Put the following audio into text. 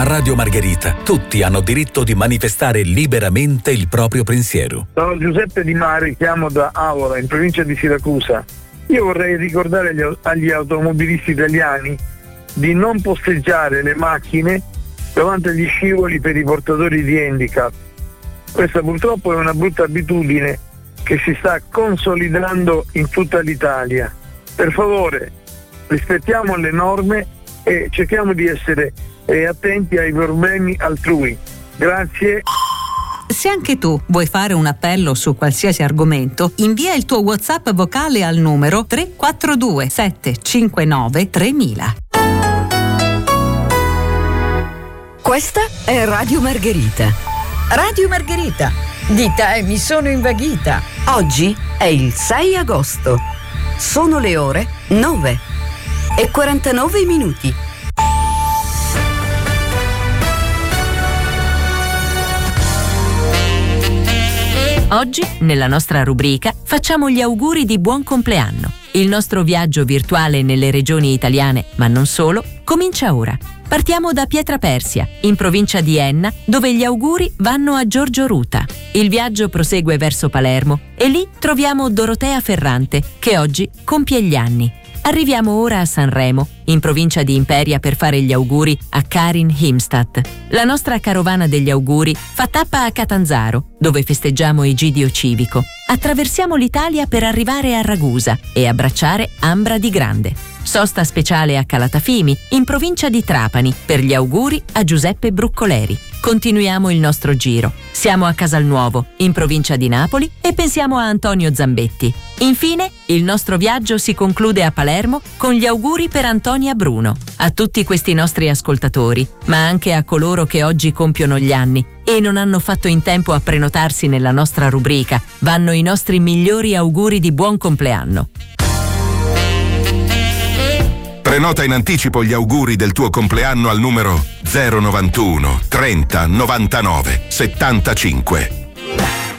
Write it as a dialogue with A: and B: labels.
A: Radio Margherita tutti hanno diritto di manifestare liberamente il proprio pensiero.
B: Sono Giuseppe Di Mari, chiamo da Avola, in provincia di Siracusa. Io vorrei ricordare agli automobilisti italiani di non posteggiare le macchine davanti agli scivoli per i portatori di handicap. Questa purtroppo è una brutta abitudine che si sta consolidando in tutta l'Italia. Per favore, rispettiamo le norme e cerchiamo di essere attenti ai problemi altrui. Grazie.
C: Se anche tu vuoi fare un appello su qualsiasi argomento, invia il tuo WhatsApp vocale al numero 342 759 3000.
D: Questa è Radio Margherita. Radio Margherita, di te mi sono invaghita. Oggi è il 6 agosto. Sono le ore 9:49.
E: Oggi, nella nostra rubrica, facciamo gli auguri di buon compleanno. Il nostro viaggio virtuale nelle regioni italiane, ma non solo, comincia ora. Partiamo da Pietrapersia, in provincia di Enna, dove gli auguri vanno a Giorgio Ruta. Il viaggio prosegue verso Palermo e lì troviamo Dorotea Ferrante, che oggi compie gli anni. Arriviamo ora a Sanremo, in provincia di Imperia, per fare gli auguri a Karin Himstad. La nostra carovana degli auguri fa tappa a Catanzaro, dove festeggiamo Egidio Civico. Attraversiamo l'Italia per arrivare a Ragusa e abbracciare Ambra di Grande. Sosta speciale a Calatafimi, in provincia di Trapani, per gli auguri a Giuseppe Bruccoleri. Continuiamo il nostro giro. Siamo a Casalnuovo, in provincia di Napoli, e pensiamo a Antonio Zambetti. Infine, il nostro viaggio si conclude a Palermo con gli auguri per Antonia Bruno. A tutti questi nostri ascoltatori, ma anche a coloro che oggi compiono gli anni e non hanno fatto in tempo a prenotarsi nella nostra rubrica, vanno i nostri migliori auguri di buon compleanno.
F: Prenota in anticipo gli auguri del tuo compleanno al numero 091 30 99 75.